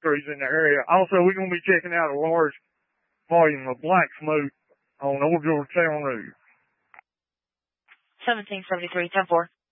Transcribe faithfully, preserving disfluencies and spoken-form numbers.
crews in the area. Also, we're going to be checking out a large volume of black smoke on Old Georgetown Road. seventeen seventy-three, ten four.